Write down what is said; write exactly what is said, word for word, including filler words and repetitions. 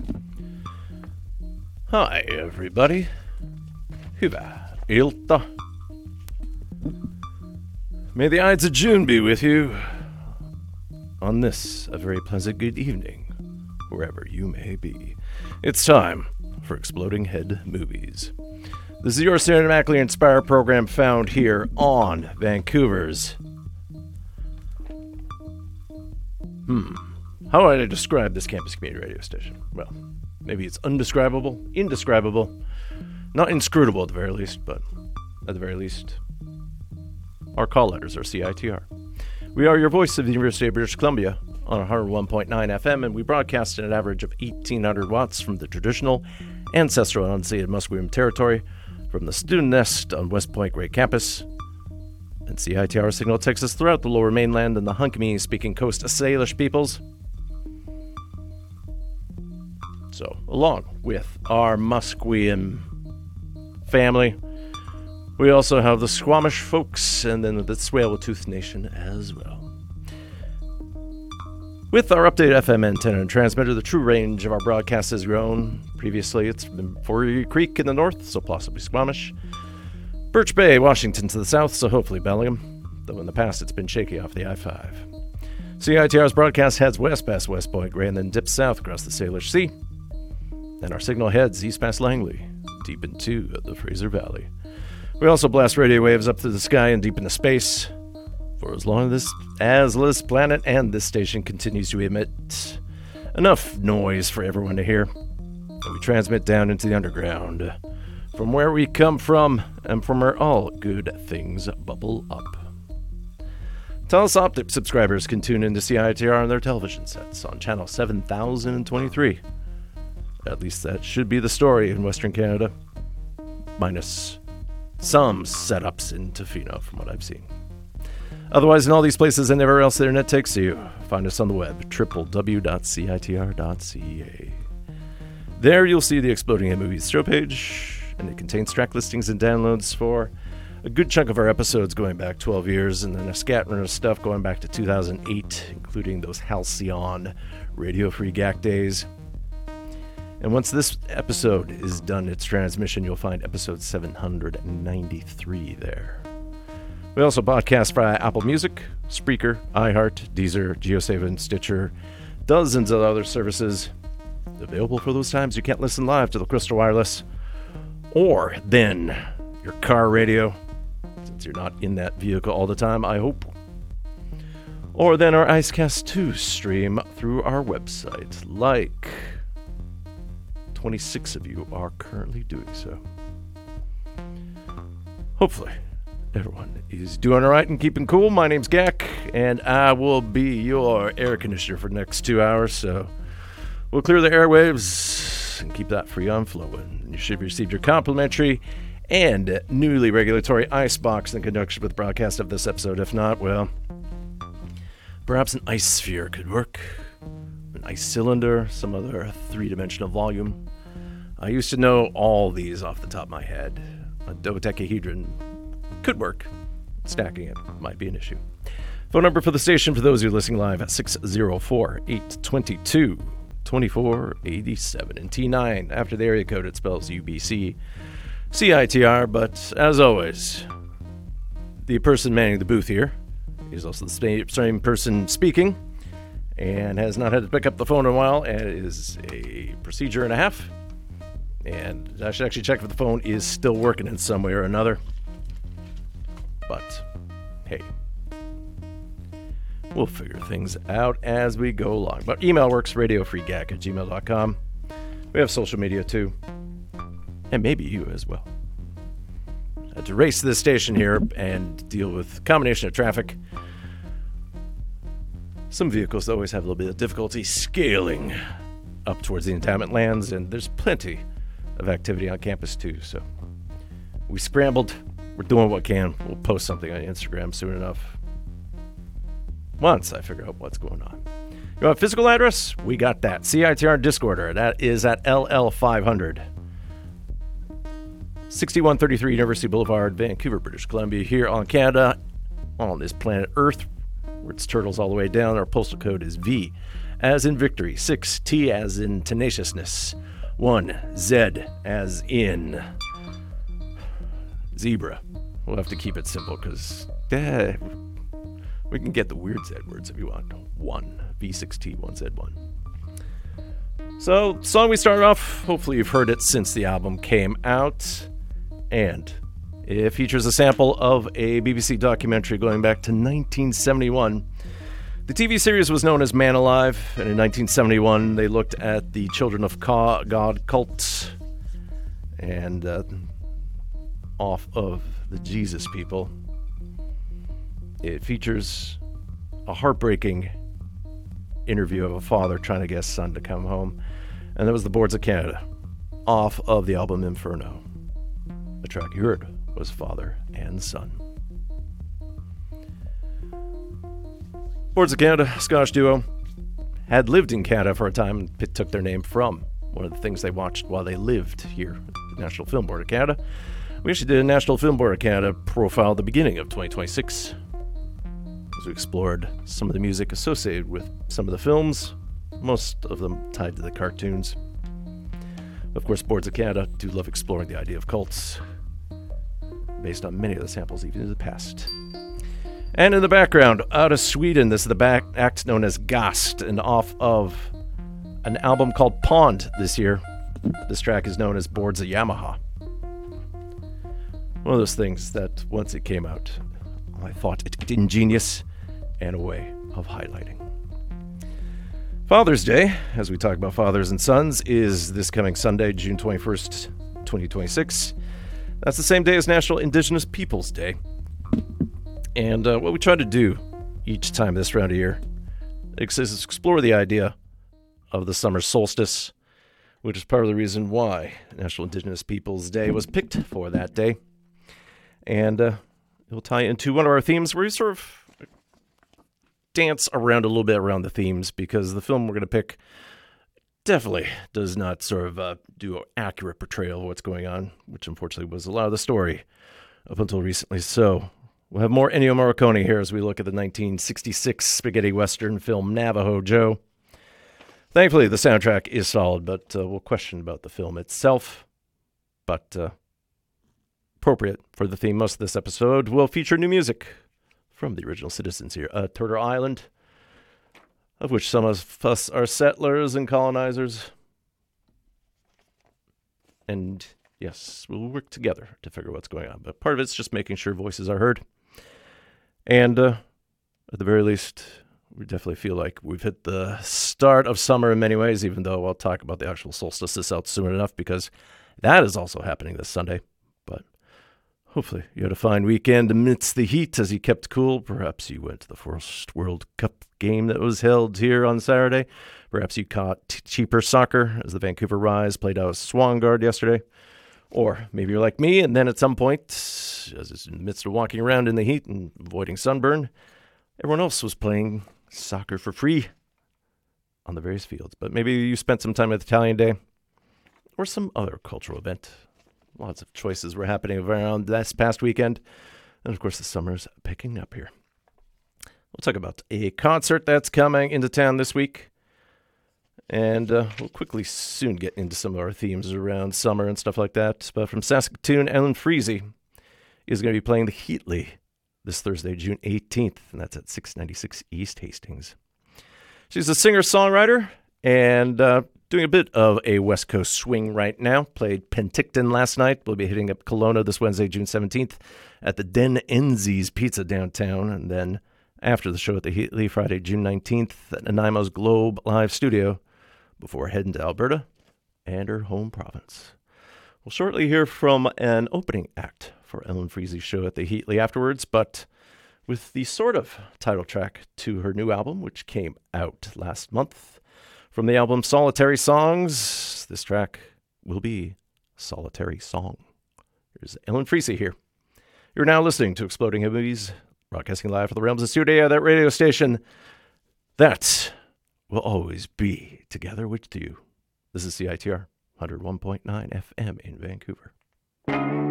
Hi, everybody. Hyvää ilta. May the Ides of June be with you on this, a very pleasant good evening, wherever you may be. It's time for Exploding Head Movies. This is your cinematically inspired program found here on Vancouver's... Hmm. How would I describe this campus community radio station? Well, maybe it's undescribable, indescribable, not inscrutable at the very least, but at the very least, our call letters are C I T R. We are your voice of the University of British Columbia on one oh one point nine F M, and we broadcast at an average of eighteen hundred watts from the traditional, ancestral, and unceded Musqueam territory, from the student nest on West Point Great Campus. And C I T R signal takes us throughout the Lower Mainland and the Hunkaminee-speaking Coast Salish peoples. So, along with our Musqueam family, we also have the Squamish folks and then the Tsleil-Waututh Nation as well. With our updated F M antenna and transmitter, the true range of our broadcast has grown. Previously, it's been Fore Creek in the north, so possibly Squamish. Birch Bay, Washington to the south, so hopefully Bellingham, though in the past it's been shaky off the I five. C I T R's broadcast heads west past West Point Grey and then dips south across the Salish Sea. And our signal heads east past Langley, deep into the Fraser Valley. We also blast radio waves up to the sky and deep into space for as long as this, as this planet and this station continues to emit enough noise for everyone to hear. And we transmit down into the underground, from where we come from and from where all good things bubble up. Telus Optic subscribers can tune into C I T R on their television sets on channel seven thousand twenty-three. At least that should be the story in Western Canada, minus some setups in Tofino from what I've seen. Otherwise, in all these places and everywhere else the internet takes you, find us on the web, w w w dot c i t r dot c a. There you'll see the Exploding Head Movies show page, and it contains track listings and downloads for a good chunk of our episodes going back twelve years, and then a scattering of stuff going back to two thousand eight, including those Halcyon Radio Free G A C days. And once this episode is done its transmission, you'll find episode seven hundred ninety-three there. We also podcast via Apple Music, Spreaker, iHeart, Deezer, GeoSaven, Stitcher, dozens of other services available for those times you can't listen live to the Crystal Wireless, or then your car radio, since you're not in that vehicle all the time, I hope. Or then our Icecast two stream through our website, like twenty-six of you are currently doing so. Hopefully, everyone is doing all right and keeping cool. My name's G A C, and I will be your air conditioner for the next two hours, so we'll clear the airwaves and keep that free on flowing. You should have received your complimentary and newly regulatory icebox in conjunction with the broadcast of this episode. If not, well, perhaps an ice sphere could work. An ice cylinder, some other three-dimensional volume. I used to know all these off the top of my head. A dodecahedron could work. Stacking it might be an issue. Phone number for the station for those who are listening live at six oh four, eight two two, two four eight seven. And T nine, after the area code, it spells U B C C I T R. But as always, the person manning the booth here is also the same person speaking, and has not had to pick up the phone in a while, and it is a procedure and a half. And I should actually check if the phone is still working in some way or another. But, hey, we'll figure things out as we go along. But email works, radiofreegag at gmail dot com. We have social media too. And maybe you as well. I had to race to this station here and deal with a combination of traffic. Some vehicles always have a little bit of difficulty scaling up towards the endowment lands, and there's plenty of activity on campus too. So we scrambled. We're doing what we can. We'll post something on Instagram soon enough, once I figure out what's going on. You want a physical address? We got that. C I T R Discorder. That is at L L five hundred. sixty-one thirty-three University Boulevard, Vancouver, British Columbia, here on Canada, on this planet Earth, where it's turtles all the way down. Our postal code is V as in victory, six, T as in tenaciousness, one, Z as in zebra. We'll have to keep it simple because eh, we can get the weird Z words if you want. one, V six T, one Z one. So, song we started off, hopefully you've heard it since the album came out, and it features a sample of a B B C documentary going back to nineteen seventy-one. The T V series was known as Man Alive, and in nineteen seventy-one they looked at the Children of God cult and uh, off of the Jesus people. It features a heartbreaking interview of a father trying to get his son to come home, and that was the Boards of Canada, off of the album Inferno. The track you heard was Father and Son. Boards of Canada, Scottish duo, had lived in Canada for a time and took their name from one of the things they watched while they lived here at the National Film Board of Canada. We actually did a National Film Board of Canada profile at the beginning of twenty twenty-six, as we explored some of the music associated with some of the films, most of them tied to the cartoons. Of course, Boards of Canada do love exploring the idea of cults, based on many of the samples even in the past. And in the background, out of Sweden, this is the back act known as Gast, and off of an album called Pond this year. This track is known as Boards of Yamaha. One of those things that, once it came out, I thought it ingenious and a way of highlighting. Father's Day, as we talk about fathers and sons, is this coming Sunday, June twenty-first, twenty twenty-six. That's the same day as National Indigenous Peoples Day. And uh, what we try to do each time this round of year is explore the idea of the summer solstice, which is part of the reason why National Indigenous Peoples Day was picked for that day. And uh, it will tie into one of our themes where we sort of dance around a little bit around the themes, because the film we're going to pick definitely does not sort of uh, do an accurate portrayal of what's going on, which unfortunately was a lot of the story up until recently. So we'll have more Ennio Morricone here as we look at the nineteen sixty-six spaghetti western film Navajo Joe. Thankfully, the soundtrack is solid, but uh, we'll question about the film itself. But uh, appropriate for the theme, most of this episode will feature new music from the original citizens here at Turtle Island, of which some of us are settlers and colonizers. And yes, we'll work together to figure out what's going on. But part of it's just making sure voices are heard. And uh, at the very least, we definitely feel like we've hit the start of summer in many ways, even though I'll talk about the actual solstice out soon enough, because that is also happening this Sunday. But hopefully you had a fine weekend amidst the heat as you kept cool. Perhaps you went to the first World Cup game that was held here on Saturday. Perhaps you caught t- cheaper soccer as the Vancouver Rise played out Swangard yesterday. Or maybe you're like me, and then at some point, as it's in the midst of walking around in the heat and avoiding sunburn, everyone else was playing soccer for free on the various fields. But maybe you spent some time at Italian Day or some other cultural event. Lots of choices were happening around this past weekend. And of course, the summer's picking up here. We'll talk about a concert that's coming into town this week. And uh, we'll quickly soon get into some of our themes around summer and stuff like that. But from Saskatoon, Ellen Freese is going to be playing the Heatley this Thursday, June eighteenth. And that's at six ninety-six East Hastings. She's a singer-songwriter and uh, doing a bit of a West Coast swing right now. Played Penticton last night. We'll be hitting up Kelowna this Wednesday, June seventeenth at the Den Enzies Pizza downtown. And then after the show at the Heatley, Friday, June nineteenth at Nanaimo's Globe Live Studio before heading to Alberta and her home province. We'll shortly hear from an opening act for Ellen Freese's show at the Heatley afterwards, but with the sort of title track to her new album, which came out last month. From the album Solitary Songs, this track will be Solitary Song. Here's Ellen Freese here. You're now listening to Exploding Head Movies, broadcasting live from the realms of studio, that radio station that will always be together with you. This is C I T R one oh one point nine F M in Vancouver.